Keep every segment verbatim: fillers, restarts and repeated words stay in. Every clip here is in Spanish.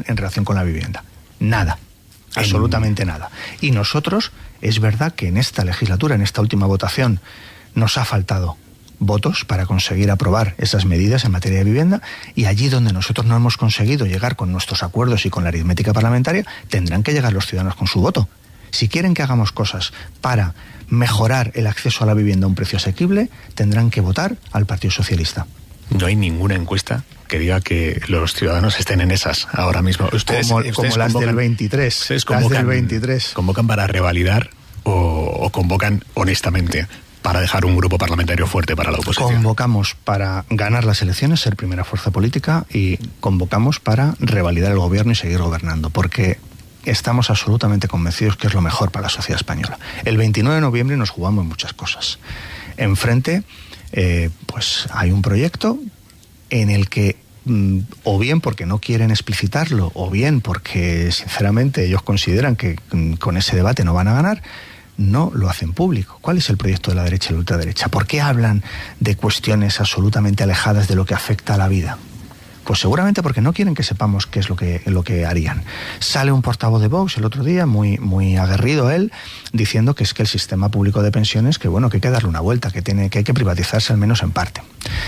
en relación con la vivienda. Nada, absolutamente en... nada. Y nosotros, es verdad que en esta legislatura, en esta última votación, nos ha faltado votos para conseguir aprobar esas medidas en materia de vivienda, y allí donde nosotros no hemos conseguido llegar con nuestros acuerdos y con la aritmética parlamentaria, tendrán que llegar los ciudadanos con su voto. Si quieren que hagamos cosas para mejorar el acceso a la vivienda a un precio asequible, tendrán que votar al Partido Socialista. No hay ninguna encuesta que diga que los ciudadanos estén en esas ahora mismo. Ustedes, como, ustedes como las convocan, del veintitrés. Ustedes convocan, las del veintitrés. ¿Convocan para revalidar o, o convocan honestamente para dejar un grupo parlamentario fuerte para la oposición? Convocamos para ganar las elecciones, ser primera fuerza política, y convocamos para revalidar el gobierno y seguir gobernando, porque estamos absolutamente convencidos que es lo mejor para la sociedad española. El veintinueve de noviembre nos jugamos muchas cosas. Enfrente, eh, pues hay un proyecto en el que, mm, o bien porque no quieren explicitarlo, o bien porque sinceramente ellos consideran que mm, con ese debate no van a ganar, no lo hacen público. ¿Cuál es el proyecto de la derecha y la ultraderecha? ¿Por qué hablan de cuestiones absolutamente alejadas de lo que afecta a la vida? Pues seguramente porque no quieren que sepamos qué es lo que, lo que harían. Sale un portavoz de Vox el otro día, muy, muy aguerrido él, diciendo que es que el sistema público de pensiones, que bueno, que hay que darle una vuelta, que, tiene, que hay que privatizarse al menos en parte.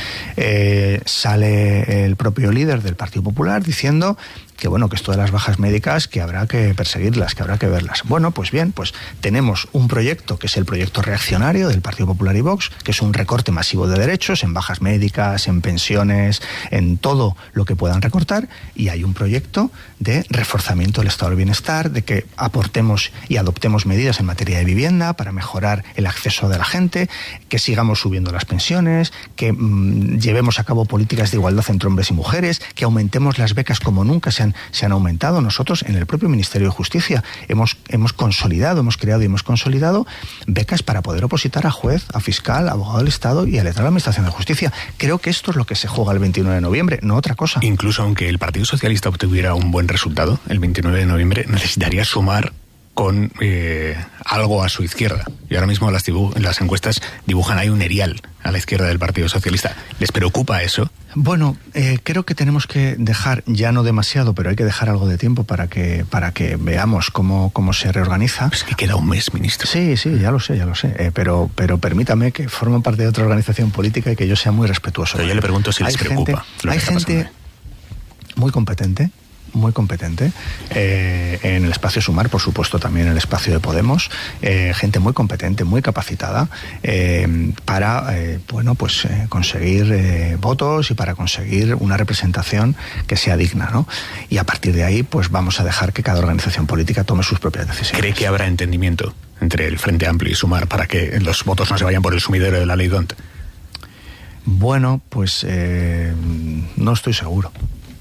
Eh, sale el propio líder del Partido Popular diciendo que bueno, que esto de las bajas médicas, que habrá que perseguirlas, que habrá que verlas. Bueno, pues bien, pues tenemos un proyecto que es el proyecto reaccionario del Partido Popular y Vox, que es un recorte masivo de derechos en bajas médicas, en pensiones, en todo lo que puedan recortar, y hay un proyecto de reforzamiento del estado del bienestar, de que aportemos y adoptemos medidas en materia de vivienda para mejorar el acceso de la gente, que sigamos subiendo las pensiones, que mmm, llevemos a cabo políticas de igualdad entre hombres y mujeres, que aumentemos las becas como nunca se han se han aumentado. Nosotros en el propio Ministerio de Justicia hemos, hemos consolidado, hemos creado y hemos consolidado becas para poder opositar a juez, a fiscal, a abogado del Estado y a letrado de la Administración de Justicia. Creo que esto es lo que se juega el veintinueve de noviembre, no otra cosa. Incluso aunque el Partido Socialista obtuviera un buen resultado el veintinueve de noviembre, necesitaría sumar con eh, algo a su izquierda. Y ahora mismo las, dibu- las encuestas dibujan ahí un erial a la izquierda del Partido Socialista. ¿Les preocupa eso? Bueno, eh, creo que tenemos que dejar, ya no demasiado, pero hay que dejar algo de tiempo para que para que veamos cómo, cómo se reorganiza. Es que queda un mes, ministro. Sí, sí, ya lo sé, ya lo sé. Eh, pero, pero permítame que formo parte de otra organización política y que yo sea muy respetuoso. Pero yo le pregunto si les hay preocupa. Gente, hay gente muy competente, muy competente, eh, en el espacio Sumar, por supuesto también en el espacio de Podemos, eh, gente muy competente, muy capacitada eh, para, eh, bueno, pues eh, conseguir eh, votos y para conseguir una representación que sea digna, ¿no? Y a partir de ahí, pues vamos a dejar que cada organización política tome sus propias decisiones. ¿Cree que habrá entendimiento entre el Frente Amplio y Sumar para que los votos no se vayan por el sumidero de la ley D O N T? Bueno, pues eh, no estoy seguro.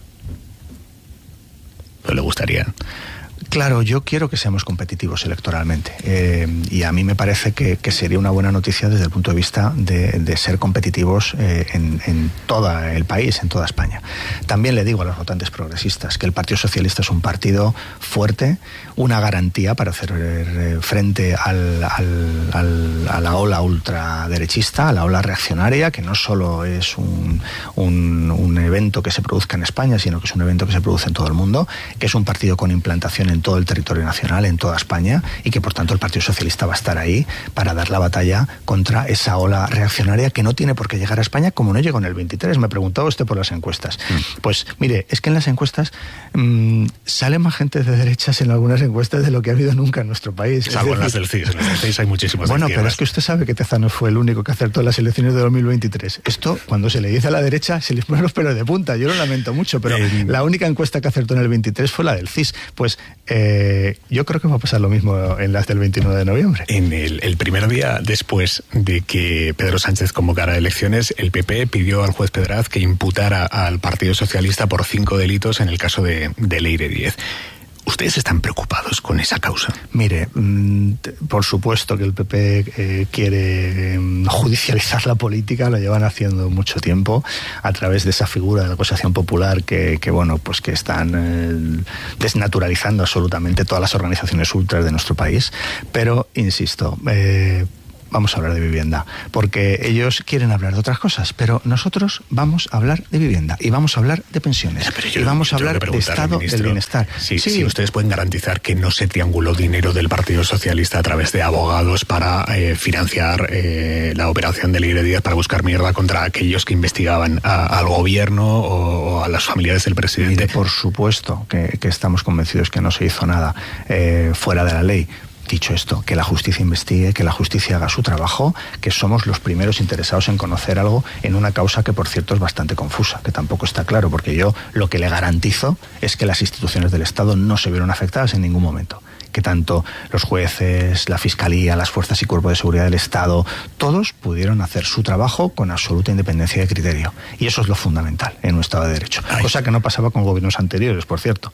¿Le gustaría? Claro, yo quiero que seamos competitivos electoralmente eh, y a mí me parece que, que sería una buena noticia desde el punto de vista de, de ser competitivos eh, en, en todo el país, en toda España. También le digo a los votantes progresistas que el Partido Socialista es un partido fuerte, una garantía para hacer eh, frente al, al, al, a la ola ultraderechista, a la ola reaccionaria, que no solo es un, un, un evento que se produzca en España, sino que es un evento que se produce en todo el mundo, que es un partido con implantación en en todo el territorio nacional, en toda España, y que por tanto el Partido Socialista va a estar ahí para dar la batalla contra esa ola reaccionaria que no tiene por qué llegar a España, como no llegó en el veintitrés. Me preguntaba usted por las encuestas. Mm. Pues mire, es que en las encuestas mmm, sale más gente de derechas en algunas encuestas de lo que ha habido nunca en nuestro país. Salvo en las del C I S. En las del C I S hay muchísimas. Bueno, pero es que usted sabe que Tezanos fue el único que acertó en las elecciones de dos mil veintitrés. Esto, cuando se le dice a la derecha, se les ponen los pelos de punta. Yo lo lamento mucho, pero eh, la única encuesta que acertó en el veintitrés fue la del C I S. Pues eh, yo creo que va a pasar lo mismo en las del veintinueve de noviembre. En el, el primer día después de que Pedro Sánchez convocara elecciones, el P P pidió al juez Pedraz que imputara al Partido Socialista por cinco delitos en el caso de, de Leire Díez. ¿Ustedes están preocupados con esa causa? Mire, mmm, por supuesto que el P P eh, quiere eh, judicializar la política, lo llevan haciendo mucho tiempo a través de esa figura de la acusación popular que, que bueno, pues que están eh, desnaturalizando absolutamente todas las organizaciones ultras de nuestro país. Pero, insisto, eh, vamos a hablar de vivienda, porque ellos quieren hablar de otras cosas, pero nosotros vamos a hablar de vivienda y vamos a hablar de pensiones yo, y vamos a hablar de estado ministro, del bienestar. Sí, sí. Si ustedes pueden garantizar que no se trianguló dinero del Partido Socialista a través de abogados para eh, financiar eh, la operación de Leire Díaz para buscar mierda contra aquellos que investigaban a, al gobierno o, o a las familiares del presidente. Mire, por supuesto que, que estamos convencidos que no se hizo nada eh, fuera de la ley. Dicho esto, que la justicia investigue, que la justicia haga su trabajo, que somos los primeros interesados en conocer algo en una causa que, por cierto, es bastante confusa, que tampoco está claro, porque yo lo que le garantizo es que las instituciones del Estado no se vieron afectadas en ningún momento. Que tanto los jueces, la Fiscalía, las fuerzas y cuerpos de seguridad del Estado, todos pudieron hacer su trabajo con absoluta independencia de criterio. Y eso es lo fundamental en un Estado de Derecho. Ay. Cosa que no pasaba con gobiernos anteriores, por cierto.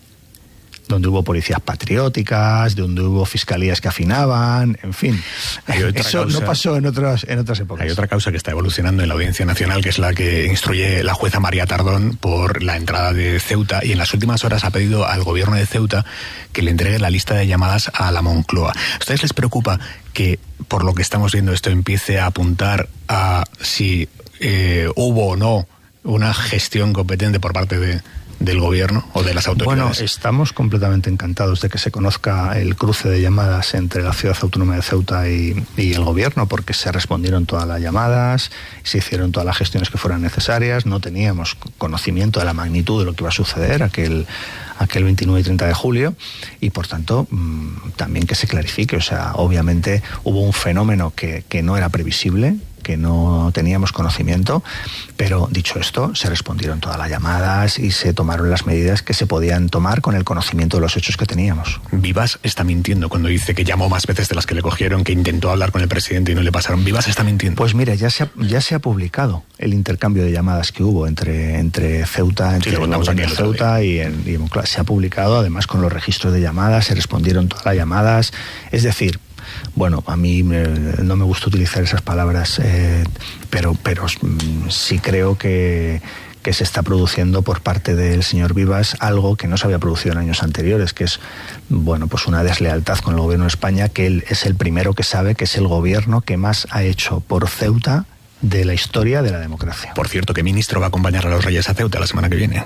Donde hubo policías patrióticas, donde hubo fiscalías que afinaban, en fin. Eso causa, no pasó en otras, en otras épocas. Hay otra causa que está evolucionando en la Audiencia Nacional, que es la que instruye la jueza María Tardón por la entrada de Ceuta, y en las últimas horas ha pedido al gobierno de Ceuta que le entregue la lista de llamadas a la Moncloa. ¿A ustedes les preocupa que, por lo que estamos viendo, esto empiece a apuntar a si eh, hubo o no una gestión competente por parte de... del gobierno o de las autoridades? Bueno, estamos completamente encantados de que se conozca el cruce de llamadas entre la Ciudad Autónoma de Ceuta y, y el gobierno, porque se respondieron todas las llamadas, se hicieron todas las gestiones que fueran necesarias, no teníamos conocimiento de la magnitud de lo que iba a suceder aquel, aquel veintinueve y treinta de julio, y por tanto mmm, también que se clarifique, o sea, obviamente hubo un fenómeno que, que no era previsible, que no teníamos conocimiento, pero dicho esto, se respondieron todas las llamadas y se tomaron las medidas que se podían tomar con el conocimiento de los hechos que teníamos. Vivas está mintiendo cuando dice que llamó más veces de las que le cogieron, que intentó hablar con el presidente y no le pasaron. Vivas está mintiendo. Pues mira, ya se ha, ya se ha publicado el intercambio de llamadas que hubo entre, entre Ceuta, entre sí, la de Ceuta y, en, y en, se ha publicado además con los registros de llamadas, se respondieron todas las llamadas, es decir, bueno, a mí eh, no me gusta utilizar esas palabras, eh, pero, pero sí creo que, que se está produciendo por parte del señor Vivas algo que no se había producido en años anteriores, que es, bueno, pues una deslealtad con el gobierno de España, que él es el primero que sabe que es el gobierno que más ha hecho por Ceuta de la historia de la democracia. Por cierto, ¿qué ministro va a acompañar a los Reyes a Ceuta la semana que viene?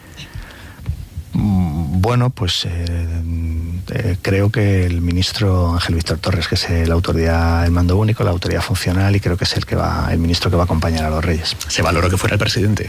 Bueno, pues eh, eh, creo que el ministro Ángel Víctor Torres, que es la autoridad, el mando único, la autoridad funcional, y creo que es el que va, el ministro que va a acompañar a los Reyes. ¿Se valoró que fuera el presidente?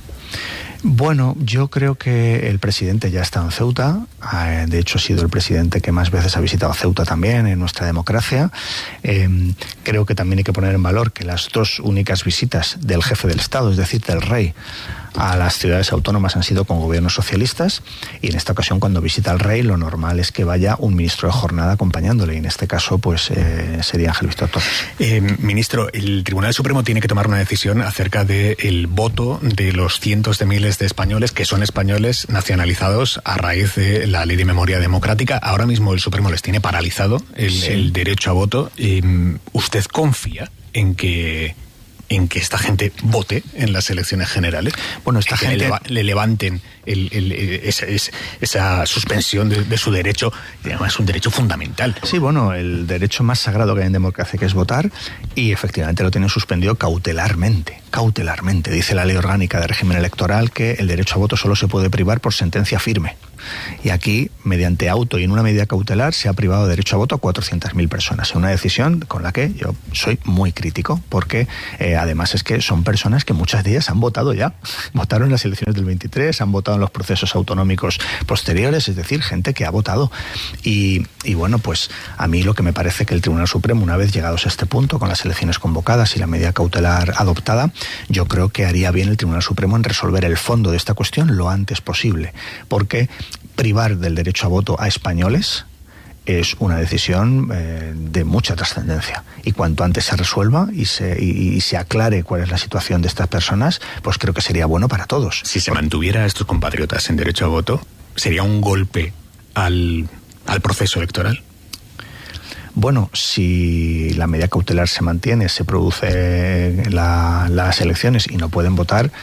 Bueno, yo creo que el presidente ya está en Ceuta, eh, de hecho ha sido el presidente que más veces ha visitado Ceuta también en nuestra democracia. Eh, creo que también hay que poner en valor que las dos únicas visitas del jefe del Estado, es decir, del rey, a las ciudades autónomas han sido con gobiernos socialistas, y en esta ocasión, cuando visita al rey, lo normal es que vaya un ministro de jornada acompañándole, y en este caso pues eh, sería Ángel Víctor Torres. Eh, ministro, el Tribunal Supremo tiene que tomar una decisión acerca del voto de los cientos de miles de españoles que son españoles nacionalizados a raíz de la Ley de Memoria Democrática. Ahora mismo el Supremo les tiene paralizado el, sí. el derecho a voto. Eh, ¿Usted confía en que en que esta gente vote en las elecciones generales? Bueno, esta gente... Le, le levanten el, el, el, esa, esa suspensión de, de su derecho, y además es un derecho fundamental. Sí, bueno, el derecho más sagrado que hay en democracia, que es votar, y efectivamente lo tienen suspendido cautelarmente, cautelarmente. Dice la Ley Orgánica de Régimen Electoral que el derecho a voto solo se puede privar por sentencia firme. Y aquí, mediante auto y en una medida cautelar, se ha privado de derecho a voto a cuatrocientas mil personas. Una decisión con la que yo soy muy crítico, porque eh, además es que son personas que muchas de ellas han votado ya. Votaron en las elecciones del veintitrés, han votado en los procesos autonómicos posteriores, es decir, gente que ha votado. Y, y bueno, pues a mí lo que me parece que el Tribunal Supremo, una vez llegados a este punto, con las elecciones convocadas y la medida cautelar adoptada, yo creo que haría bien el Tribunal Supremo en resolver el fondo de esta cuestión lo antes posible, porque privar del derecho a voto a españoles es una decisión eh, de mucha trascendencia, y cuanto antes se resuelva y se, y, y se aclare cuál es la situación de estas personas, pues creo que sería bueno para todos. Si se mantuviera a estos compatriotas en derecho a voto, ¿sería un golpe al, al proceso electoral? Bueno, si la medida cautelar se mantiene, se produce la, las elecciones y no pueden votar,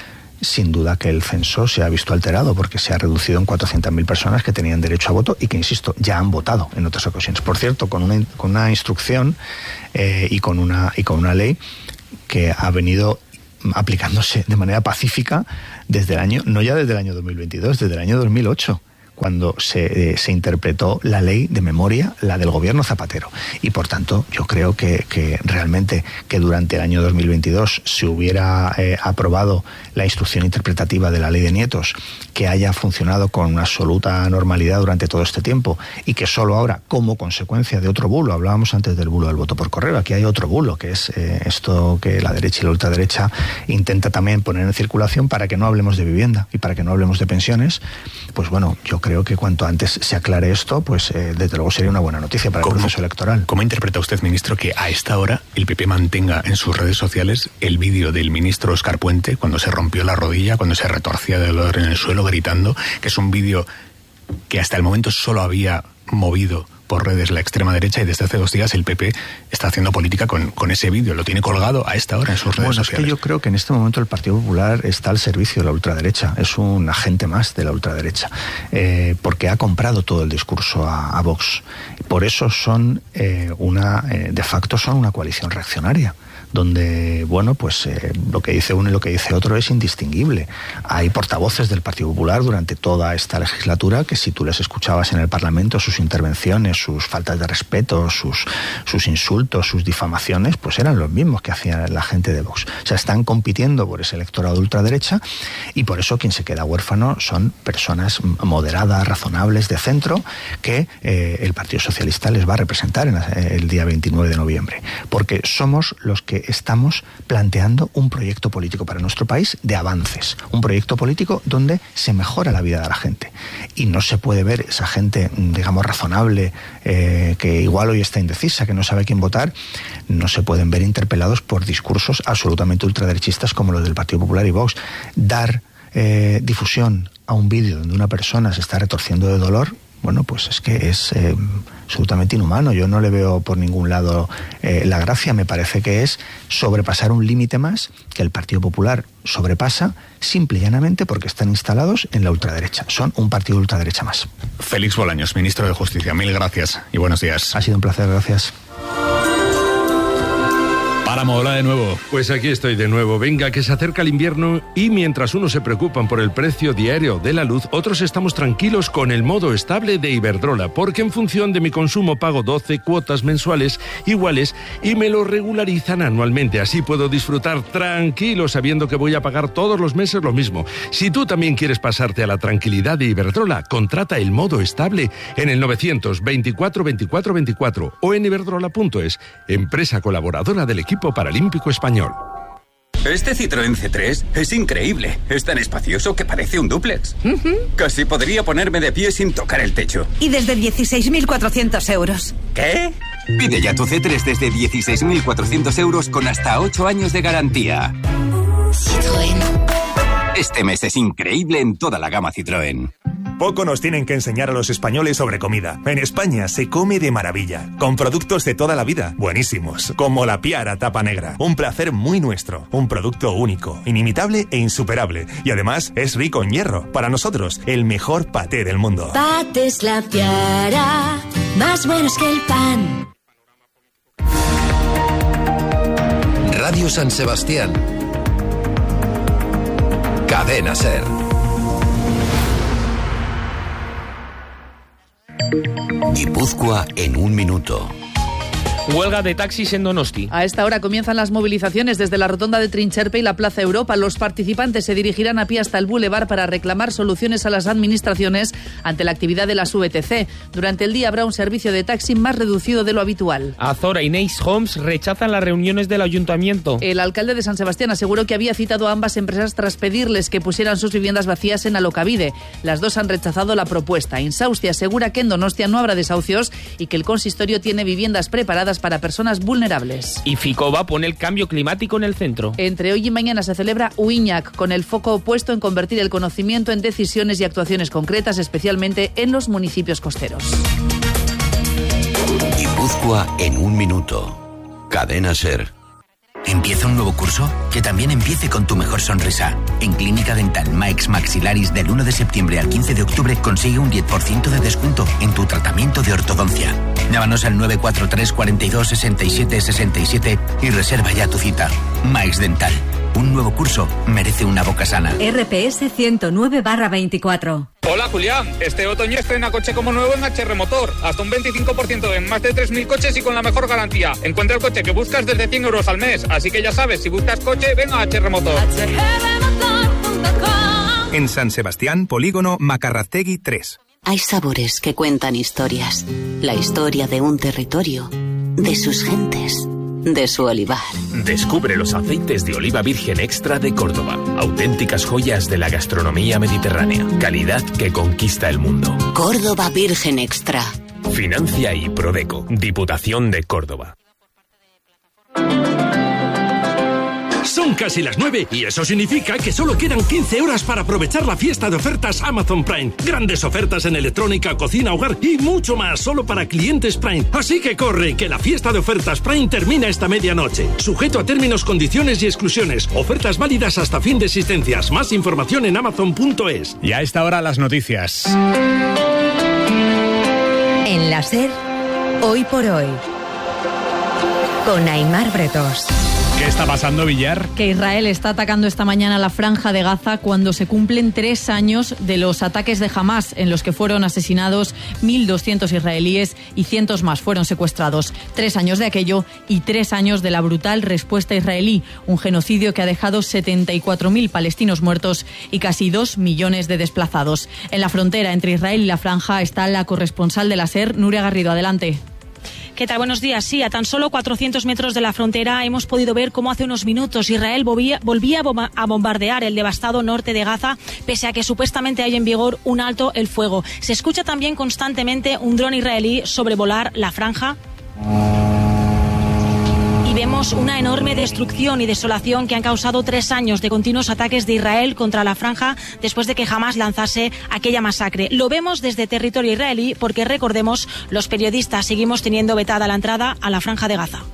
sin duda que el censo se ha visto alterado porque se ha reducido en cuatrocientas mil personas que tenían derecho a voto y que, insisto, ya han votado en otras ocasiones. Por cierto, con una, con una instrucción eh, y, con una, y con una ley que ha venido aplicándose de manera pacífica desde el año, no ya desde el año dos mil veintidós, desde el año dos mil ocho. Cuando se, eh, se interpretó la ley de memoria, la del gobierno Zapatero. Y por tanto, yo creo que, que realmente que durante el año dos mil veintidós se hubiera eh, aprobado la instrucción interpretativa de la ley de nietos, que haya funcionado con una absoluta normalidad durante todo este tiempo y que solo ahora, como consecuencia de otro bulo, hablábamos antes del bulo del voto por correo, aquí hay otro bulo, que es eh, esto que la derecha y la ultraderecha intenta también poner en circulación para que no hablemos de vivienda y para que no hablemos de pensiones. Pues bueno, yo creo que cuanto antes se aclare esto, pues eh, desde luego sería una buena noticia para el proceso electoral. ¿Cómo interpreta usted, ministro, que a esta hora el P P mantenga en sus redes sociales el vídeo del ministro Óscar Puente cuando se rompió la rodilla, cuando se retorcía de dolor en el suelo gritando, que es un vídeo que hasta el momento solo había movido por redes la extrema derecha, y desde hace dos días el P P está haciendo política con, con ese vídeo, lo tiene colgado a esta hora en sus redes bueno, sociales? Es que yo creo que en este momento el Partido Popular está al servicio de la ultraderecha, es un agente más de la ultraderecha, eh, porque ha comprado todo el discurso a, a Vox. Por eso son eh, una, eh, de facto son una coalición reaccionaria, donde, bueno, pues eh, lo que dice uno y lo que dice otro es indistinguible. Hay portavoces del Partido Popular durante toda esta legislatura que, si tú les escuchabas en el Parlamento, sus intervenciones, sus faltas de respeto, sus, sus insultos, sus difamaciones, pues eran los mismos que hacía la gente de Vox. O sea, están compitiendo por ese electorado de ultraderecha, y por eso quien se queda huérfano son personas moderadas, razonables, de centro, que eh, el Partido Socialista les va a representar en la, el día veintinueve de noviembre. Porque somos los que estamos planteando un proyecto político para nuestro país de avances, un proyecto político donde se mejora la vida de la gente, y no se puede ver esa gente, digamos, razonable, eh, que igual hoy está indecisa, que no sabe quién votar, no se pueden ver interpelados por discursos absolutamente ultraderechistas como los del Partido Popular y Vox. Dar eh, difusión a un vídeo donde una persona se está retorciendo de dolor, bueno, pues es que es eh, absolutamente inhumano. Yo no le veo por ningún lado eh, la gracia. Me parece que es sobrepasar un límite más que el Partido Popular sobrepasa simple y llanamente porque están instalados en la ultraderecha. Son un partido de ultraderecha más. Félix Bolaños, ministro de Justicia, mil gracias y buenos días. Ha sido un placer, gracias. Páramo, hola de nuevo. Pues aquí estoy de nuevo. Venga, que se acerca el invierno y mientras unos se preocupan por el precio diario de la luz, otros estamos tranquilos con el modo estable de Iberdrola, porque en función de mi consumo pago doce cuotas mensuales iguales y me lo regularizan anualmente. Así puedo disfrutar tranquilo sabiendo que voy a pagar todos los meses lo mismo. Si tú también quieres pasarte a la tranquilidad de Iberdrola, contrata el modo estable en el novecientos veinticuatro veinticuatro veinticuatro o en iberdrola punto es, empresa colaboradora del equipo paralímpico español. Este Citroën C tres es increíble. Es tan espacioso que parece un dúplex. Uh-huh. Casi podría ponerme de pie sin tocar el techo. Y desde dieciséis mil cuatrocientos euros. ¿Qué? Pide ya tu C tres desde dieciséis mil cuatrocientos euros con hasta ocho años de garantía. Citroën. Este mes es increíble en toda la gama Citroën. Poco nos tienen que enseñar a los españoles sobre comida. En España se come de maravilla, con productos de toda la vida, buenísimos, como la Piara Tapa Negra. Un placer muy nuestro, un producto único, inimitable e insuperable. Y además es rico en hierro. Para nosotros, el mejor paté del mundo. Patés La Piara, más buenos que el pan. Radio San Sebastián. Cadena SER. Guipúzcoa en un minuto. Huelga de taxis en Donosti. A esta hora comienzan las movilizaciones desde la rotonda de Trincherpe y la Plaza Europa. Los participantes se dirigirán a pie hasta el Boulevard para reclamar soluciones a las administraciones ante la actividad de las V T C. Durante el día habrá un servicio de taxi más reducido de lo habitual. Azora y Neis Homes rechazan las reuniones del ayuntamiento. El alcalde de San Sebastián aseguró que había citado a ambas empresas tras pedirles que pusieran sus viviendas vacías en Alokabide. Las dos han rechazado la propuesta. Insausti asegura que en Donostia no habrá desahucios y que el consistorio tiene viviendas preparadas para personas vulnerables. Y Ficoba pone el cambio climático en el centro. Entre hoy y mañana se celebra Uiñac, con el foco puesto en convertir el conocimiento en decisiones y actuaciones concretas, especialmente en los municipios costeros. Guipúzcoa en un minuto. Cadena SER. ¿Empieza un nuevo curso? Que también empiece con tu mejor sonrisa. En Clínica Dental Maix Maxilaris del uno de septiembre al quince de octubre consigue un diez por ciento de descuento en tu tratamiento de ortodoncia. Llámanos al nueve cuatro tres, cuarenta y dos, sesenta y siete sesenta y siete y reserva ya tu cita. Maix Dental. Un nuevo curso merece una boca sana. R P S ciento nueve barra veinticuatro. Hola Julián, este otoño estrena coche como nuevo en H R Motor. Hasta un veinticinco por ciento en más de tres mil coches y con la mejor garantía. Encuentra el coche que buscas desde cien euros al mes. Así que ya sabes, si buscas coche, ven a H R Motor. En San Sebastián, Polígono Macarrategui tres. Hay sabores que cuentan historias. La historia de un territorio, de sus gentes, de su olivar. Descubre los aceites de oliva virgen extra de Córdoba. Auténticas joyas de la gastronomía mediterránea. Calidad que conquista el mundo. Córdoba Virgen Extra. Financia y Prodeco. Diputación de Córdoba. Son casi las nueve y eso significa que solo quedan quince horas para aprovechar la fiesta de ofertas Amazon Prime. Grandes ofertas en electrónica, cocina, hogar y mucho más solo para clientes Prime. Así que corre, que la fiesta de ofertas Prime termina esta medianoche. Sujeto a términos, condiciones y exclusiones. Ofertas válidas hasta fin de existencias. Más información en amazon punto es. Y a esta hora las noticias. En la SER, hoy por hoy, con Aimar Bretos. ¿Qué está pasando, Villar? Que Israel está atacando esta mañana la Franja de Gaza cuando se cumplen tres años de los ataques de Hamás, en los que fueron asesinados mil doscientos israelíes y cientos más fueron secuestrados. Tres años de aquello y tres años de la brutal respuesta israelí, un genocidio que ha dejado setenta y cuatro mil palestinos muertos y casi dos millones de desplazados. En la frontera entre Israel y la Franja está la corresponsal de la SER, Nuria Garrido. Adelante. ¿Qué tal? Buenos días. Sí, a tan solo cuatrocientos metros de la frontera hemos podido ver cómo hace unos minutos Israel volvía, volvía a bombardear el devastado norte de Gaza, pese a que supuestamente hay en vigor un alto el fuego. Se escucha también constantemente un dron israelí sobrevolar la franja. Vemos una enorme destrucción y desolación que han causado tres años de continuos ataques de Israel contra la franja después de que Hamás lanzase aquella masacre. Lo vemos desde territorio israelí porque, recordemos, los periodistas seguimos teniendo vetada la entrada a la franja de Gaza.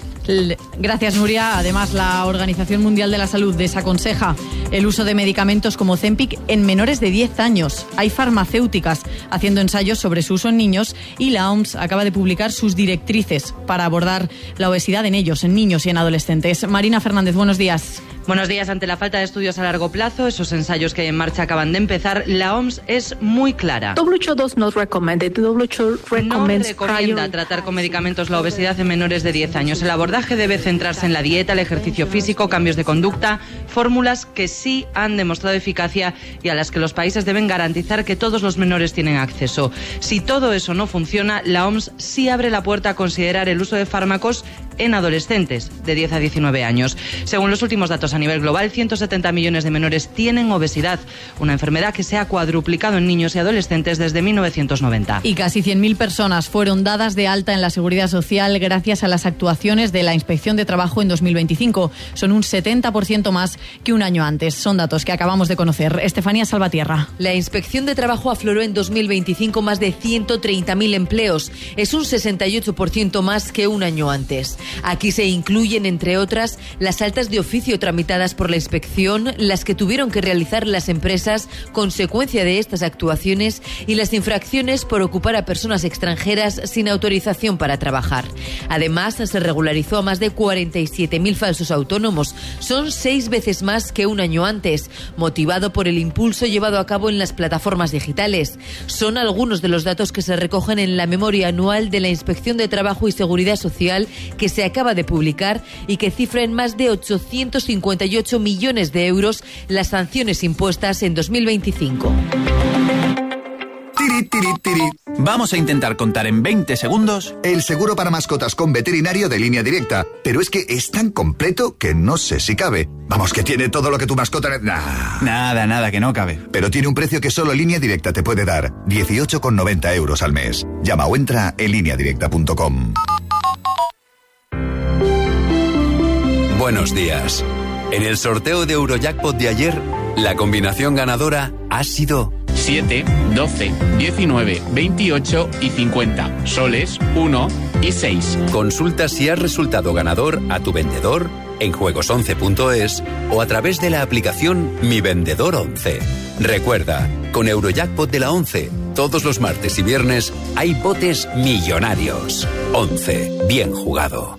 Gracias, Nuria. Además, la Organización Mundial de la Salud desaconseja el uso de medicamentos como Ozempic en menores de diez años. Hay farmacéuticas haciendo ensayos sobre su uso en niños y la O M S acaba de publicar sus directrices para abordar la obesidad en ellos, en niños y en adolescentes. Marina Fernández, buenos días. Buenos días. Ante la falta de estudios a largo plazo, esos ensayos que hay en marcha acaban de empezar, la O M S es muy clara. W H O does not recommend it. W H O recommends no recomienda prior... tratar con medicamentos la obesidad en menores de diez años. El abordaje debe centrarse en la dieta, el ejercicio físico, cambios de conducta, fórmulas que sí han demostrado eficacia y a las que los países deben garantizar que todos los menores tienen acceso. Si todo eso no funciona, la O M S sí abre la puerta a considerar el uso de fármacos en adolescentes de diez a diecinueve años. Según los últimos datos a nivel global, ciento setenta millones de menores tienen obesidad, una enfermedad que se ha cuadruplicado en niños y adolescentes desde mil novecientos noventa. Y casi cien mil personas fueron dadas de alta en la Seguridad Social gracias a las actuaciones de la Inspección de Trabajo en dos mil veinticinco. Son un setenta por ciento más que un año antes. Son datos que acabamos de conocer. Estefanía Salvatierra. La Inspección de Trabajo afloró en dos mil veinticinco más de ciento treinta mil empleos. Es un sesenta y ocho por ciento más que un año antes. Aquí se incluyen, entre otras, las altas de oficio tramitadas por la inspección, las que tuvieron que realizar las empresas consecuencia de estas actuaciones y las infracciones por ocupar a personas extranjeras sin autorización para trabajar. Además, se regularizó a más de cuarenta y siete mil falsos autónomos. Son seis veces más que un año antes, motivado por el impulso llevado a cabo en las plataformas digitales. Son algunos de los datos que se recogen en la memoria anual de la Inspección de Trabajo y Seguridad Social que se acaba de publicar y que cifra en más de ochocientos cincuenta y ocho millones de euros las sanciones impuestas en dos mil veinticinco. Tiri, tiri, tiri. Vamos a intentar contar en veinte segundos el seguro para mascotas con veterinario de Línea Directa. Pero es que es tan completo que no sé si cabe. Vamos, que tiene todo lo que tu mascota... Nah. Nada, nada, que no cabe. Pero tiene un precio que solo Línea Directa te puede dar. dieciocho con noventa euros al mes. Llama o entra en línea directa punto com. Buenos días. En el sorteo de Eurojackpot de ayer, la combinación ganadora ha sido siete, doce, diecinueve, veintiocho y cincuenta. Soles, uno y seis. Consulta si has resultado ganador a tu vendedor en juegos once punto es o a través de la aplicación Mi Vendedor once. Recuerda, con Eurojackpot de la once, todos los martes y viernes hay botes millonarios. once, bien jugado.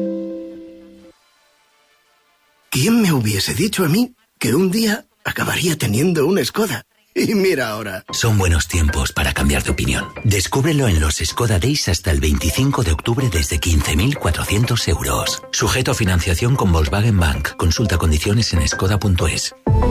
¿Quién me hubiese dicho a mí que un día acabaría teniendo una Skoda? Y mira ahora. Son buenos tiempos para cambiar de opinión. Descúbrelo en los Skoda Days hasta el veinticinco de octubre desde quince mil cuatrocientos euros. Sujeto a financiación con Volkswagen Bank. Consulta condiciones en skoda punto es.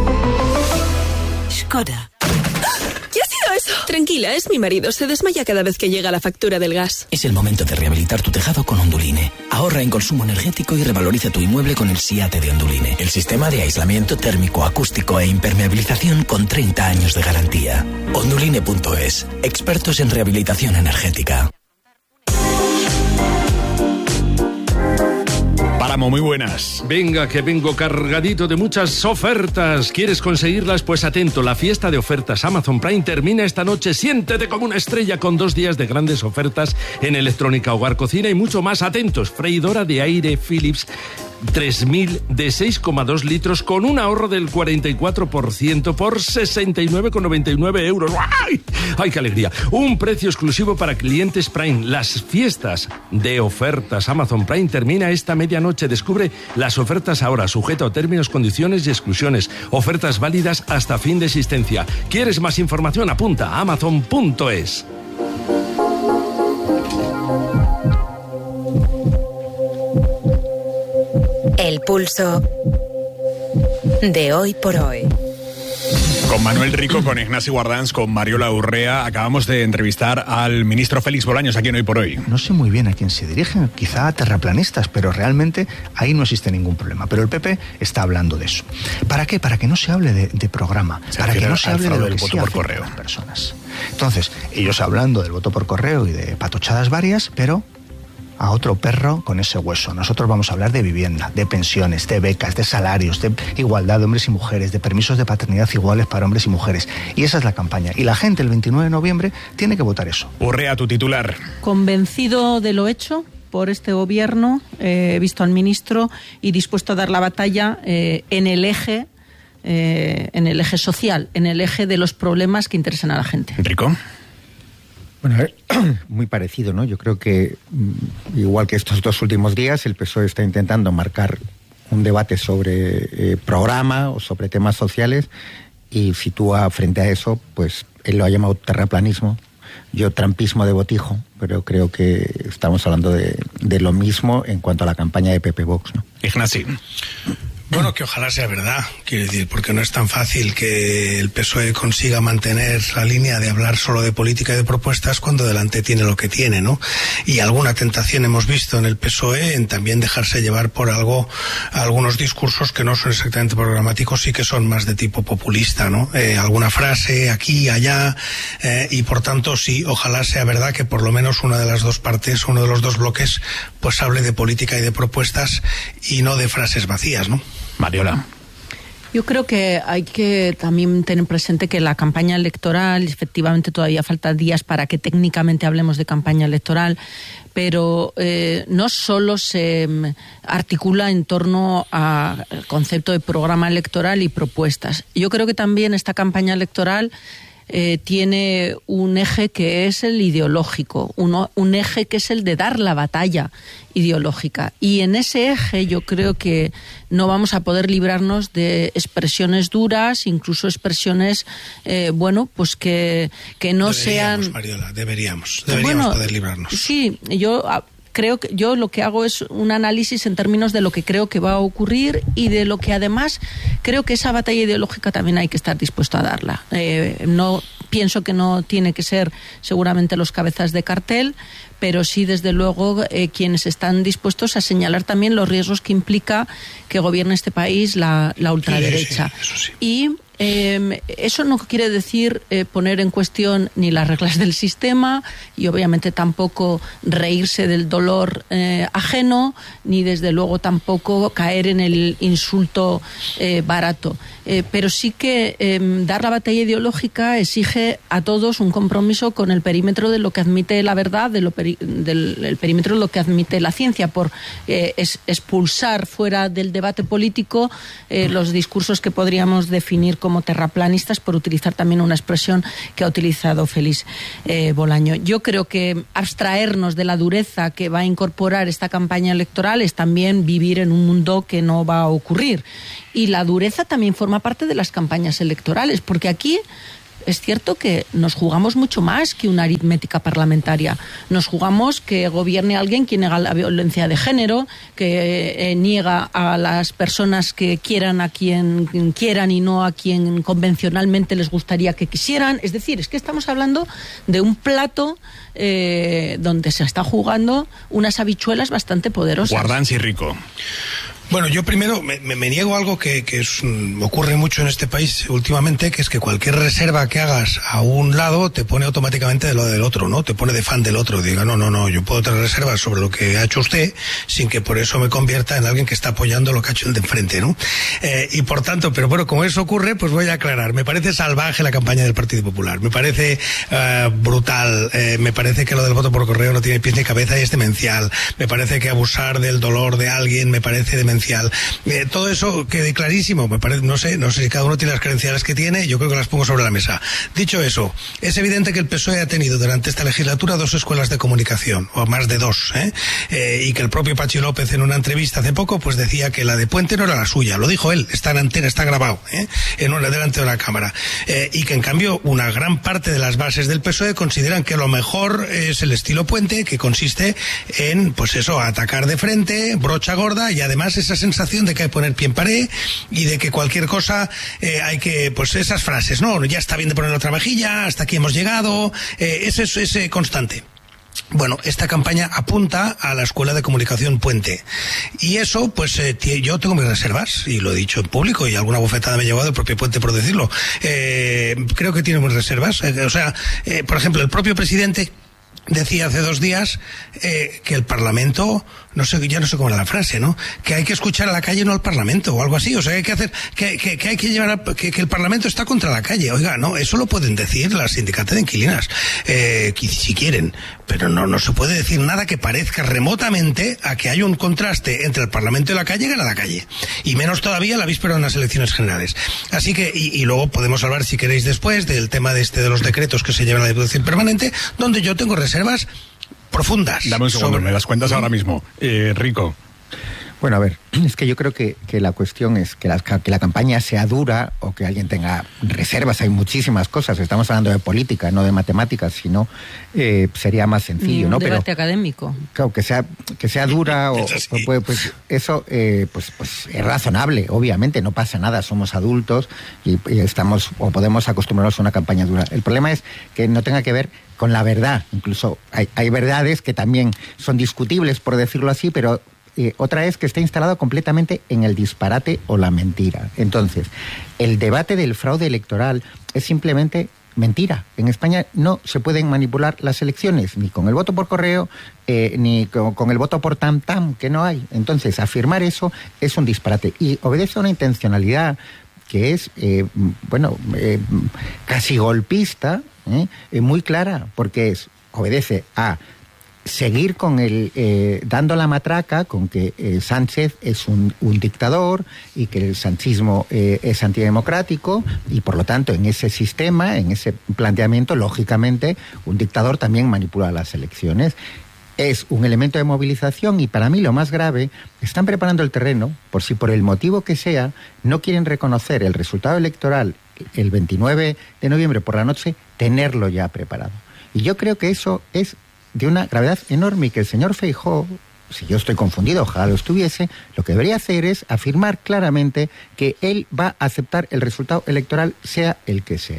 Skoda. ¿Qué ha sido eso? Tranquila, es mi marido. Se desmaya cada vez que llega la factura del gas. Es el momento de rehabilitar tu tejado con Onduline. Ahorra en consumo energético y revaloriza tu inmueble con el SIATE de Onduline. El sistema de aislamiento térmico, acústico e impermeabilización con treinta años de garantía. Onduline punto es. Expertos en rehabilitación energética. Páramo, muy buenas. Venga, que vengo cargadito de muchas ofertas. ¿Quieres conseguirlas? Pues atento, la fiesta de ofertas Amazon Prime termina esta noche. Siéntete como una estrella con dos días de grandes ofertas en electrónica, hogar, cocina y mucho más. Atentos, freidora de aire Philips tres mil de seis coma dos litros con un ahorro del cuarenta y cuatro por ciento por sesenta y nueve con noventa y nueve euros. ¡Ay! ¡Ay, qué alegría! Un precio exclusivo para clientes Prime. Las fiestas de ofertas Amazon Prime termina esta medianoche. Descubre las ofertas ahora, sujeto a términos, condiciones y exclusiones. Ofertas válidas hasta fin de existencia. ¿Quieres más información? Apunta a amazon punto es. El pulso de hoy por hoy. Con Manuel Rico, con Ignasi Guardans, con Mariola Urrea, acabamos de entrevistar al ministro Félix Bolaños aquí en Hoy por Hoy. No sé muy bien a quién se dirigen, quizá a terraplanistas, pero realmente ahí no existe ningún problema. Pero el P P está hablando de eso. ¿Para qué? Para que no se hable de, de programa, se para que no se hable de lo del que voto sí por correo. Las personas. Entonces, ellos hablando del voto por correo y de patochadas varias, pero a otro perro con ese hueso. Nosotros vamos a hablar de vivienda, de pensiones, de becas, de salarios, de igualdad de hombres y mujeres, de permisos de paternidad iguales para hombres y mujeres. Y esa es la campaña. Y la gente el veintinueve de noviembre tiene que votar eso. Urrea, tu titular. Convencido de lo hecho por este gobierno, eh, he visto al ministro y dispuesto a dar la batalla eh, en el eje, eh, en el eje social, en el eje de los problemas que interesan a la gente. Rico. Bueno, muy parecido, ¿no? Yo creo que, igual que estos dos últimos días, el P S O E está intentando marcar un debate sobre eh, programa o sobre temas sociales y sitúa frente a eso, pues él lo ha llamado terraplanismo, yo trampismo de botijo, pero creo que estamos hablando de, de lo mismo en cuanto a la campaña de P P Vox, ¿no? Ignasi. Bueno, que ojalá sea verdad, quiero decir, porque no es tan fácil que el P S O E consiga mantener la línea de hablar solo de política y de propuestas cuando delante tiene lo que tiene, ¿no? Y alguna tentación hemos visto en el P S O E en también dejarse llevar por algo, algunos discursos que no son exactamente programáticos y que son más de tipo populista, ¿no? Eh, alguna frase aquí, allá, eh, y por tanto sí, ojalá sea verdad que por lo menos una de las dos partes, uno de los dos bloques, pues hable de política y de propuestas y no de frases vacías, ¿no? Mariola. Yo creo que hay que también tener presente que la campaña electoral, efectivamente todavía faltan días para que técnicamente hablemos de campaña electoral, pero eh, no solo se articula en torno al concepto de programa electoral y propuestas. Yo creo que también esta campaña electoral Eh, tiene un eje que es el ideológico, uno, un eje que es el de dar la batalla ideológica. Y en ese eje yo creo que no vamos a poder librarnos de expresiones duras, incluso expresiones, eh, bueno, pues que, que no deberíamos, sean... Mariola, deberíamos, deberíamos bueno, poder librarnos. Sí, yo... Creo que yo lo que hago es un análisis en términos de lo que creo que va a ocurrir y de lo que además creo que esa batalla ideológica también hay que estar dispuesto a darla. Eh, no pienso que no tiene que ser seguramente los cabezas de cartel, pero sí desde luego eh, quienes están dispuestos a señalar también los riesgos que implica que gobierne este país la, la ultraderecha. Sí, sí, eso sí. Y Eh, eso no quiere decir eh, poner en cuestión ni las reglas del sistema y obviamente tampoco reírse del dolor eh, ajeno, ni desde luego tampoco caer en el insulto eh, barato. Eh, pero sí que eh, dar la batalla ideológica exige a todos un compromiso con el perímetro de lo que admite la verdad, de lo peri- del el perímetro de lo que admite la ciencia, por eh, es, expulsar fuera del debate político eh, los discursos que podríamos definir como terraplanistas, por utilizar también una expresión que ha utilizado Félix eh, Bolaño. Yo creo que abstraernos de la dureza que va a incorporar esta campaña electoral es también vivir en un mundo que no va a ocurrir. Y la dureza también forma parte de las campañas electorales, porque aquí es cierto que nos jugamos mucho más que una aritmética parlamentaria. Nos jugamos que gobierne alguien que niega la violencia de género, que eh, niega a las personas que quieran a quien quieran y no a quien convencionalmente les gustaría que quisieran. Es decir, es que estamos hablando de un plato eh, donde se está jugando unas habichuelas bastante poderosas. Guardans y Rico. Bueno, yo primero me, me, me niego a algo que, que es, um, ocurre mucho en este país últimamente, que es que cualquier reserva que hagas a un lado te pone automáticamente de lo del otro, ¿no? Te pone de fan del otro. Diga, no, no, no, yo puedo tener reservas sobre lo que ha hecho usted sin que por eso me convierta en alguien que está apoyando lo que ha hecho el de enfrente, ¿no? Eh, y por tanto, pero bueno, como eso ocurre, pues voy a aclarar. Me parece salvaje la campaña del Partido Popular. Me parece uh, brutal. Eh, me parece que lo del voto por correo no tiene pies ni cabeza y es demencial. Me parece que abusar del dolor de alguien me parece demencial. Eh, todo eso quede clarísimo, me parece, no sé, no sé si cada uno tiene las credenciales que tiene, yo creo que las pongo sobre la mesa. Dicho eso, es evidente que el P S O E ha tenido durante esta legislatura dos escuelas de comunicación, o más de dos, ¿eh? Eh, y que el propio Pachi López en una entrevista hace poco pues decía que la de Puente no era la suya, lo dijo él, está en antena, está grabado, ¿eh? En una, delante de la cámara, eh, y que en cambio una gran parte de las bases del P S O E consideran que lo mejor es el estilo Puente, que consiste en, pues eso, atacar de frente, brocha gorda, y además esa sensación de que hay que poner pie en pared y de que cualquier cosa eh, hay que, pues esas frases, no, ya está bien de poner otra mejilla, hasta aquí hemos llegado, eh, ese es ese constante. Bueno, esta campaña apunta a la Escuela de Comunicación Puente. Y eso, pues eh, yo tengo mis reservas, y lo he dicho en público, y alguna bofetada me ha llevado del propio Puente por decirlo. Eh, creo que tiene mis reservas. Eh, o sea, eh, por ejemplo, el propio presidente decía hace dos días eh, que el Parlamento, no sé, ya no sé cómo era la frase, ¿no? Que hay que escuchar a la calle, no al Parlamento, o algo así. O sea, que hay que hacer, que, que, que hay que llevar, a, que, que el Parlamento está contra la calle. Oiga, no, eso lo pueden decir las sindicatos de inquilinas, eh, si quieren, pero no, no se puede decir nada que parezca remotamente a que haya un contraste entre el Parlamento y la calle, gana la calle. Y menos todavía la víspera de unas elecciones generales. Así que, y, y luego podemos hablar, si queréis después, del tema de este de los decretos que se llevan a la Diputación Permanente, donde yo tengo reservas profundas. Dame un segundo, sobre... me das cuentas ahora mismo. Eh, Rico. Bueno, a ver, es que yo creo que, que la cuestión es que la, que la campaña sea dura o que alguien tenga reservas. Hay muchísimas cosas. Estamos hablando de política, no de matemáticas, sino eh, sería más sencillo, un ¿no? debate Pero académico. Claro, que sea que sea dura o pues, pues eso eh, pues pues es razonable. Obviamente no pasa nada. Somos adultos y, y estamos o podemos acostumbrarnos a una campaña dura. El problema es que no tenga que ver con la verdad. Incluso hay, hay verdades que también son discutibles, por decirlo así, pero Eh, otra es que está instalado completamente en el disparate o la mentira. Entonces, el debate del fraude electoral es simplemente mentira. En España no se pueden manipular las elecciones, ni con el voto por correo, eh, ni con, con el voto por tam-tam, que no hay. Entonces, afirmar eso es un disparate y obedece a una intencionalidad que es, eh, bueno, eh, casi golpista, eh, eh, muy clara, porque es, obedece a seguir con el eh, dando la matraca con que eh, Sánchez es un, un dictador y que el sanchismo eh, es antidemocrático y por lo tanto en ese sistema, en ese planteamiento, lógicamente un dictador también manipula las elecciones. Es un elemento de movilización y para mí lo más grave, están preparando el terreno por si por el motivo que sea no quieren reconocer el resultado electoral el veintinueve de noviembre por la noche, tenerlo ya preparado. Y yo creo que eso es de una gravedad enorme y que el señor Feijóo, si yo estoy confundido, ojalá lo estuviese, lo que debería hacer es afirmar claramente que él va a aceptar el resultado electoral, sea el que sea.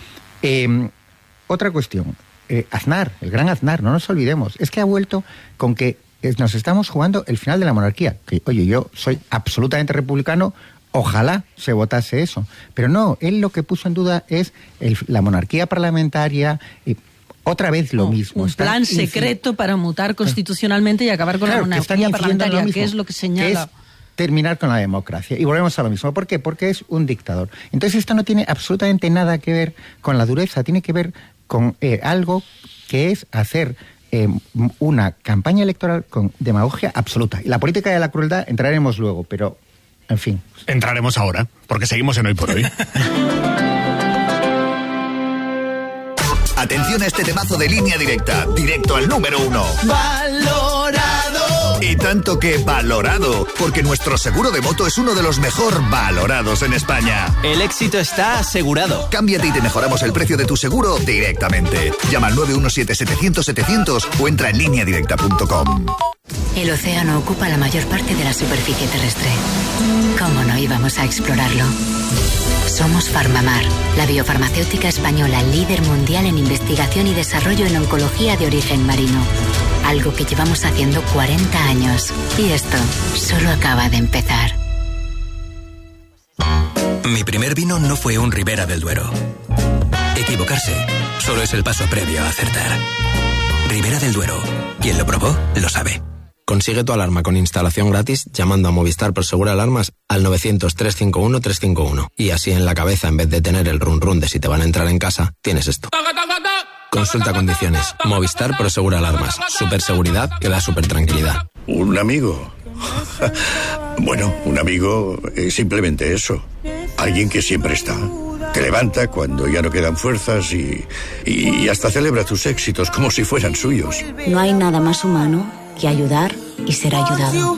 Eh, otra cuestión, eh, Aznar, el gran Aznar, no nos olvidemos, es que ha vuelto con que nos estamos jugando el final de la monarquía. Que, oye, yo soy absolutamente republicano, Ojalá se votase eso. Pero no, él lo que puso en duda es el, la monarquía parlamentaria. Y otra vez lo no, mismo. Un plan secreto para mutar constitucionalmente y acabar con claro, la monarquía parlamentaria, que es lo que señala. Que es terminar con la democracia. Y volvemos a lo mismo. ¿Por qué? Porque es un dictador. Entonces esto no tiene absolutamente nada que ver con la dureza, tiene que ver con eh, algo que es hacer eh, una campaña electoral con demagogia absoluta. Y la política de la crueldad entraremos luego, pero... En fin. Entraremos ahora, porque seguimos en Hoy por Hoy. Atención a este temazo de Línea Directa, directo al número uno. ¡Valorado! Y tanto que valorado, porque nuestro seguro de moto es uno de los mejor valorados en España. El éxito está asegurado. Cámbiate y te mejoramos el precio de tu seguro directamente. Llama al nueve uno siete, setecientos, setecientos o entra en línea directa punto com. El océano ocupa la mayor parte de la superficie terrestre. ¿Cómo no íbamos a explorarlo? Somos Farmamar, la biofarmacéutica española líder mundial en investigación y desarrollo en oncología de origen marino. Algo que llevamos haciendo cuarenta años. Y esto solo acaba de empezar. Mi primer vino no fue un Ribera del Duero. Equivocarse solo es el paso previo a acertar. Ribera del Duero. Quien lo probó, lo sabe. Consigue tu alarma con instalación gratis llamando a Movistar Prosegur Alarmas al novecientos, trescientos cincuenta y uno, trescientos cincuenta y uno. Y así en la cabeza, en vez de tener el run run de si te van a entrar en casa, tienes esto. Consulta condiciones. Movistar Prosegur Alarmas. Super seguridad que da super tranquilidad. ¿Un amigo? Bueno, un amigo es simplemente eso. Alguien que siempre está. Te levanta cuando ya no quedan fuerzas y, y hasta celebra tus éxitos como si fueran suyos. No hay nada más humano que ayudar y ser ayudado.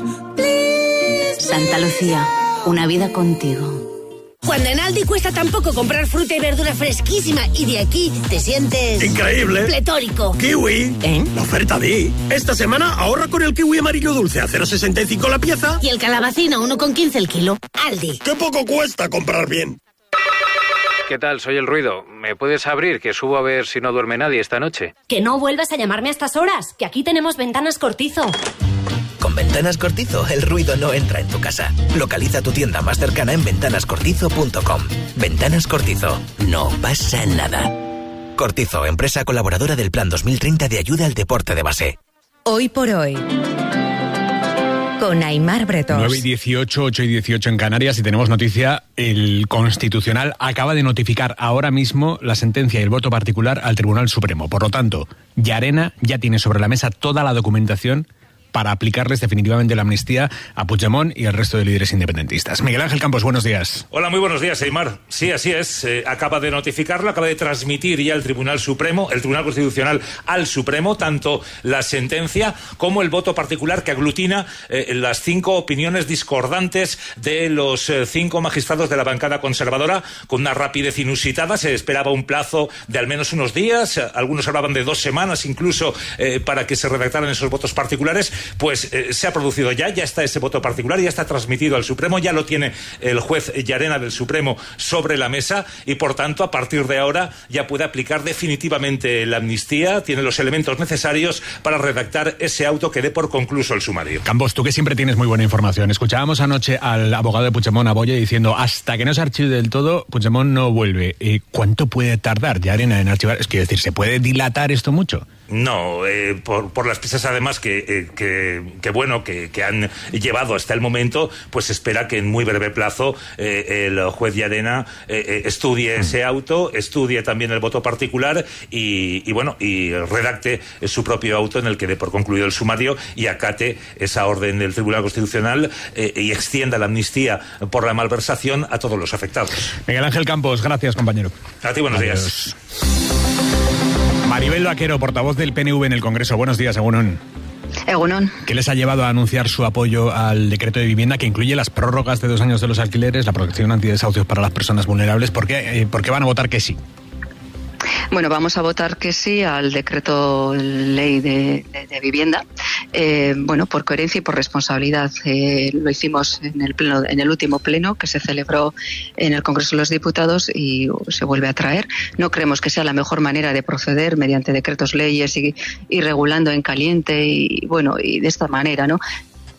Santa Lucía, una vida contigo. Cuando en Aldi cuesta tan poco comprar fruta y verdura fresquísima y de aquí te sientes... ¡increíble! ¡Pletórico! ¡Kiwi! ¿Eh? La oferta Di. Esta semana ahorra con el kiwi amarillo dulce a cero coma sesenta y cinco la pieza. Y el calabacín a uno coma quince el kilo. Aldi. ¡Qué poco cuesta comprar bien! ¿Qué tal? Soy El Ruido. ¿Me puedes abrir? Que subo a ver si no duerme nadie esta noche. Que no vuelvas a llamarme a estas horas, que aquí tenemos Ventanas Cortizo. Con Ventanas Cortizo, el ruido no entra en tu casa. Localiza tu tienda más cercana en ventanas cortizo punto com. Ventanas Cortizo. No pasa nada. Cortizo, empresa colaboradora del Plan dos mil treinta de ayuda al deporte de base. Hoy por hoy. Con Aimar Bretos. nueve y dieciocho, ocho y dieciocho en Canarias, y tenemos noticia. El Constitucional acaba de notificar ahora mismo la sentencia y el voto particular al Tribunal Supremo. Por lo tanto, Llarena ya tiene sobre la mesa toda la documentación para aplicarles definitivamente la amnistía a Puigdemont y al resto de líderes independentistas. Miguel Ángel Campos, buenos días. Hola, muy buenos días, Aimar. Sí, así es. Eh, acaba de notificarlo, acaba de transmitir ya el Tribunal Supremo, el Tribunal Constitucional al Supremo, tanto la sentencia como el voto particular que aglutina eh, las cinco opiniones discordantes de los eh, cinco magistrados de la bancada conservadora, con una rapidez inusitada. Se esperaba un plazo de al menos unos días, algunos hablaban de dos semanas incluso eh, para que se redactaran esos votos particulares. Pues eh, se ha producido ya, ya está ese voto particular, ya está transmitido al Supremo, ya lo tiene el juez Llarena del Supremo sobre la mesa y, por tanto, a partir de ahora ya puede aplicar definitivamente la amnistía, tiene los elementos necesarios para redactar ese auto que dé por concluso el sumario. Campos, tú que siempre tienes muy buena información. Escuchábamos anoche al abogado de Puigdemont, Aboya, diciendo hasta que no se archive del todo, Puigdemont no vuelve. Eh, ¿Cuánto puede tardar Llarena en archivar? Es que decir, ¿se puede dilatar esto mucho? No, eh, por, por las pistas además que, eh, que, que bueno, que, que han llevado hasta el momento, pues espera que en muy breve plazo eh, el juez Llarena eh, estudie ese auto, estudie también el voto particular y, y bueno, y redacte su propio auto en el que dé por concluido el sumario y acate esa orden del Tribunal Constitucional eh, y extienda la amnistía por la malversación a todos los afectados. Miguel Ángel Campos, gracias, compañero. A ti, buenos Adiós. días. Maribel Vaquero, portavoz del P N V en el Congreso. Buenos días, Egunon. Egunon. ¿Qué les ha llevado a anunciar su apoyo al decreto de vivienda que incluye las prórrogas de dos años de los alquileres, la protección antidesahucios para las personas vulnerables? ¿Por qué, eh, ¿por qué van a votar que sí? Bueno, vamos a votar que sí al decreto ley de, de, de vivienda. Eh, bueno, por coherencia y por responsabilidad. Eh, lo hicimos en el pleno, en el último pleno que se celebró en el Congreso de los Diputados y se vuelve a traer. No creemos que sea la mejor manera de proceder mediante decretos leyes y, y regulando en caliente y bueno y de esta manera, ¿no?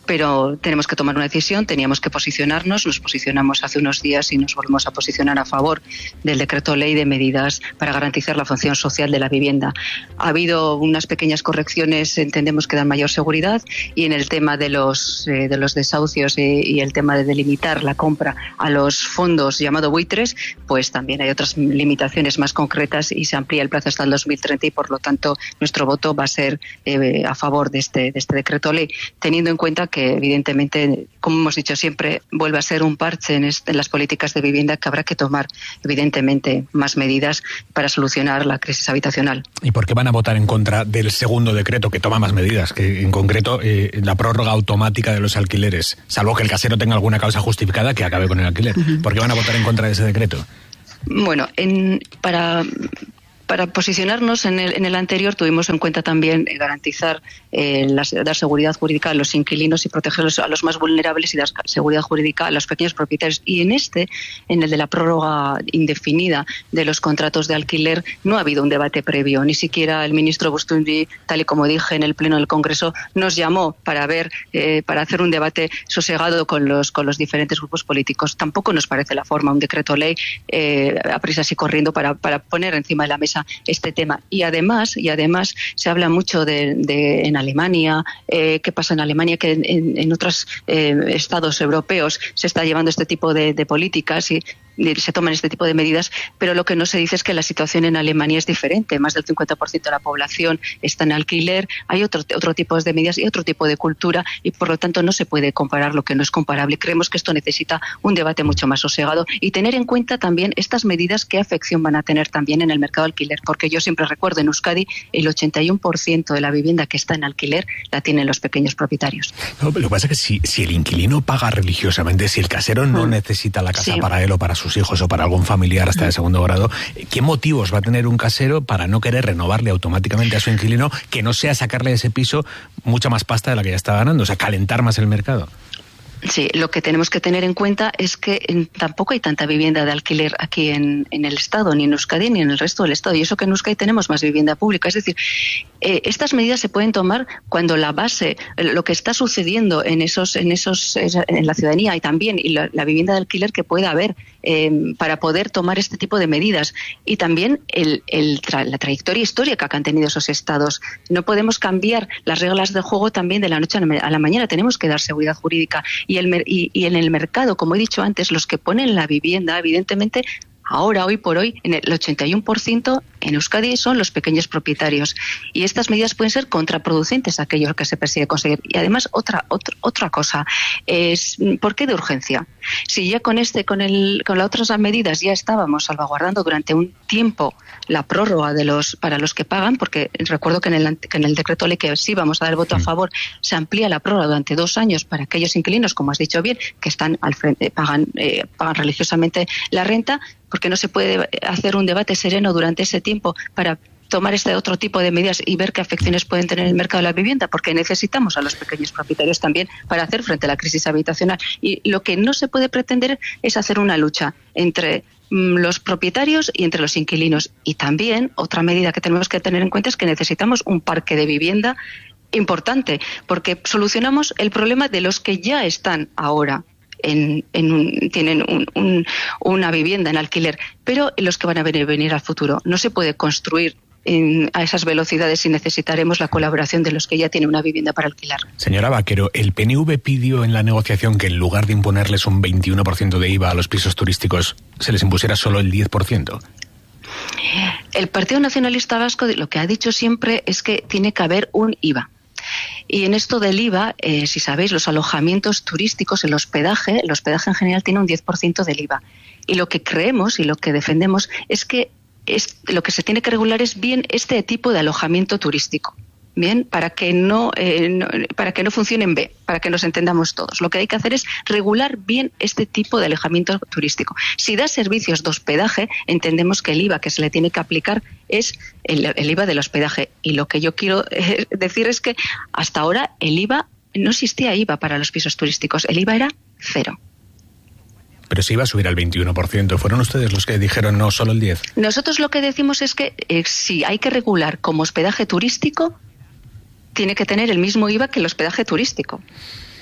pero tenemos que tomar una decisión, teníamos que posicionarnos, nos posicionamos hace unos días y nos volvemos a posicionar a favor del decreto ley de medidas para garantizar la función social de la vivienda. Ha habido unas pequeñas correcciones, entendemos que dan mayor seguridad, y en el tema de los, eh, de los desahucios y, y el tema de delimitar la compra a los fondos llamado buitres, pues también hay otras limitaciones más concretas y se amplía el plazo hasta el dos mil treinta y por lo tanto nuestro voto va a ser eh, a favor de este, de este decreto ley, teniendo en cuenta que evidentemente, como hemos dicho siempre, vuelve a ser un parche en, este, en las políticas de vivienda, que habrá que tomar evidentemente más medidas para solucionar la crisis habitacional. ¿Y por qué van a votar en contra del segundo decreto que toma más medidas, que en concreto eh, la prórroga automática de los alquileres, salvo que el casero tenga alguna causa justificada que acabe con el alquiler? Uh-huh. ¿Por qué van a votar en contra de ese decreto? Bueno, en, para... Para posicionarnos en el, en el anterior tuvimos en cuenta también garantizar, eh, la, dar seguridad jurídica a los inquilinos y protegerlos a los más vulnerables y dar seguridad jurídica a los pequeños propietarios. Y en este, en el de la prórroga indefinida de los contratos de alquiler, no ha habido un debate previo. Ni siquiera el ministro Bustundi, tal y como dije en el Pleno del Congreso, nos llamó para ver, eh, para hacer un debate sosegado con los, con los diferentes grupos políticos. Tampoco nos parece la forma, un decreto ley eh, a prisas y corriendo para, para poner encima de la mesa este tema. Y además, y además se habla mucho de, de en Alemania, eh, qué pasa en Alemania, que en, en otros eh, estados europeos se está llevando este tipo de, de políticas y se toman este tipo de medidas, pero lo que no se dice es que la situación en Alemania es diferente. Más del cincuenta por ciento de la población está en alquiler, hay otro, otro tipo de medidas y otro tipo de cultura, y por lo tanto no se puede comparar lo que no es comparable. Creemos que esto necesita un debate mucho más sosegado y tener en cuenta también estas medidas, qué afección van a tener también en el mercado de alquiler, porque yo siempre recuerdo en Euskadi el ochenta y uno por ciento de la vivienda que está en alquiler la tienen los pequeños propietarios. No, pero lo que pasa es que si, si el inquilino paga religiosamente, si el casero no mm. necesita la casa sí. para él o para sus hijos o para algún familiar hasta de segundo grado, ¿qué motivos va a tener un casero para no querer renovarle automáticamente a su inquilino, que no sea sacarle de ese piso mucha más pasta de la que ya está ganando, o sea, calentar más el mercado? Sí, lo que tenemos que tener en cuenta es que en, tampoco hay tanta vivienda de alquiler aquí en, en el Estado, ni en Euskadi ni en el resto del Estado. Y eso que en Euskadi tenemos más vivienda pública. Es decir, eh, estas medidas se pueden tomar cuando la base, lo que está sucediendo en esos, en esos, en la ciudadanía y también y la, la vivienda de alquiler que pueda haber eh, para poder tomar este tipo de medidas. Y también el, el tra, la trayectoria histórica que han tenido esos estados. No podemos cambiar las reglas de juego también de la noche a la mañana. Tenemos que dar seguridad jurídica. Y, el, y, y en el mercado, como he dicho antes, los que ponen la vivienda, evidentemente, ahora, hoy por hoy, en el ochenta y uno por ciento en Euskadi son los pequeños propietarios. Y estas medidas pueden ser contraproducentes a aquello que se persigue conseguir. Y además, otra otra, otra cosa, es ¿por qué de urgencia? Si ya con este, con el, con las otras medidas ya estábamos salvaguardando durante un tiempo la prórroga de los para los que pagan, porque recuerdo que en el, que en el decreto ley que sí vamos a dar el voto a favor, se amplía la prórroga durante dos años para aquellos inquilinos, como has dicho bien, que están al frente, pagan, eh, pagan religiosamente la renta, porque no se puede hacer un debate sereno durante ese tiempo para tomar este otro tipo de medidas y ver qué afecciones pueden tener el mercado de la vivienda, porque necesitamos a los pequeños propietarios también para hacer frente a la crisis habitacional. Y lo que no se puede pretender es hacer una lucha entre mm, los propietarios y entre los inquilinos. Y también otra medida que tenemos que tener en cuenta es que necesitamos un parque de vivienda importante, porque solucionamos el problema de los que ya están ahora. En, en un, tienen un, un, una vivienda en alquiler, pero los que van a venir, venir al futuro. No se puede construir en, a esas velocidades y necesitaremos la colaboración de los que ya tienen una vivienda para alquilar. Señora Vaquero, el P N V pidió en la negociación que en lugar de imponerles un veintiuno por ciento de I V A a los pisos turísticos, se les impusiera solo el diez por ciento. El Partido Nacionalista Vasco lo que ha dicho siempre es que tiene que haber un I V A. Y en esto del I V A, eh, si sabéis, los alojamientos turísticos, el hospedaje, el hospedaje en general tiene un diez por ciento del I V A. Y lo que creemos y lo que defendemos es que es, lo que se tiene que regular es bien este tipo de alojamiento turístico. Bien, para que no, eh, no para que no funcione en B, para que nos entendamos todos. Lo que hay que hacer es regular bien este tipo de alojamiento turístico. Si da servicios de hospedaje, entendemos que el I V A que se le tiene que aplicar es el, el I V A del hospedaje. Y lo que yo quiero eh, decir es que hasta ahora el I V A, no existía I V A para los pisos turísticos. El I V A era cero. Pero se iba a subir al veintiuno por ciento. ¿Fueron ustedes los que dijeron no, solo el diez por ciento? Nosotros lo que decimos es que eh, si hay que regular como hospedaje turístico, tiene que tener el mismo I V A que el hospedaje turístico.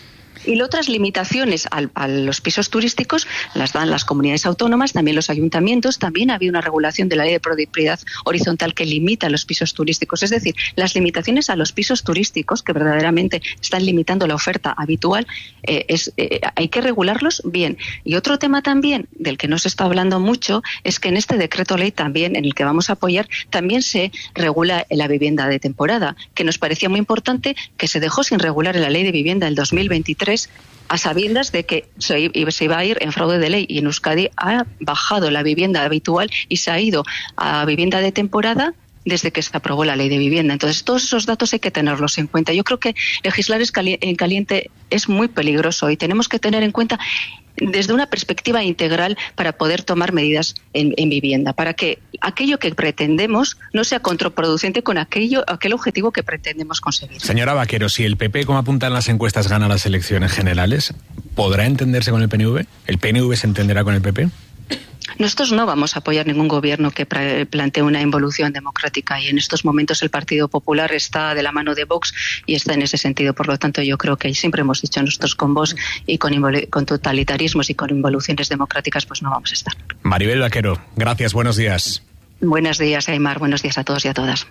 Y otras limitaciones al, a los pisos turísticos las dan las comunidades autónomas, también los ayuntamientos. También había una regulación de la ley de propiedad horizontal que limita los pisos turísticos. Es decir, las limitaciones a los pisos turísticos, que verdaderamente están limitando la oferta habitual, eh, es, eh, hay que regularlos bien. Y otro tema también, del que no se está hablando mucho, es que en este decreto ley también, en el que vamos a apoyar, también se regula la vivienda de temporada, que nos parecía muy importante, que se dejó sin regular en la ley de vivienda del dos mil veintitrés, a sabiendas de que se iba a ir en fraude de ley, y en Euskadi ha bajado la vivienda habitual y se ha ido a vivienda de temporada desde que se aprobó la ley de vivienda. Entonces, todos esos datos hay que tenerlos en cuenta. Yo creo que legislar en caliente es muy peligroso y tenemos que tener en cuenta desde una perspectiva integral para poder tomar medidas en, en vivienda, para que aquello que pretendemos no sea contraproducente con aquello, aquel objetivo que pretendemos conseguir. Señora Vaquero, si el P P, como apuntan las encuestas, gana las elecciones generales, ¿podrá entenderse con el P N V? ¿El P N V se entenderá con el P P? Nosotros no vamos a apoyar ningún gobierno que plantee una involución democrática, y en estos momentos el Partido Popular está de la mano de Vox y está en ese sentido. Por lo tanto, yo creo que siempre hemos dicho nosotros con Vox y con, con totalitarismos y con involuciones democráticas, pues no vamos a estar. Maribel Vaquero, gracias, buenos días. Buenos días, Aymar, buenos días a todos y a todas.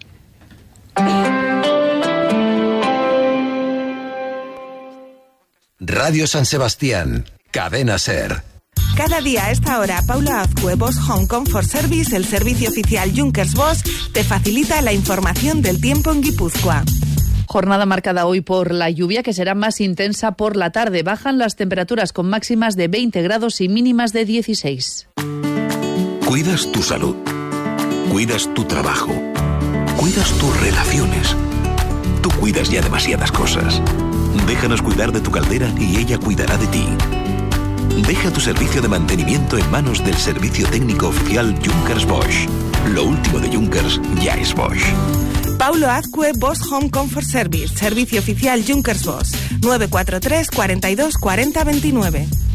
Radio San Sebastián, Cadena SER. Cada día a esta hora, Paula Azcue, Bosch Home Comfort Service, el servicio oficial Junkers Bosch, te facilita la información del tiempo en Guipúzcoa. Jornada marcada hoy por la lluvia, que será más intensa por la tarde. Bajan las temperaturas con máximas de veinte grados y mínimas de dieciséis. Cuidas tu salud. Cuidas tu trabajo. Cuidas tus relaciones. Tú cuidas ya demasiadas cosas. Déjanos cuidar de tu caldera y ella cuidará de ti. Deja tu servicio de mantenimiento en manos del servicio técnico oficial Junkers Bosch. Lo último de Junkers ya es Bosch. Paulo Azcue, Bosch Home Comfort Service, servicio oficial Junkers Bosch. nueve cuatro tres, cuarenta y dos, cuarenta, veintinueve.